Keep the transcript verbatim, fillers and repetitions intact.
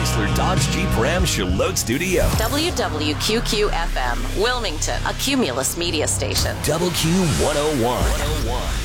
Chrysler Dodge Jeep Ram Charlotte Studio. W W Q Q F M, Wilmington, a Cumulus media station. W Q one oh one.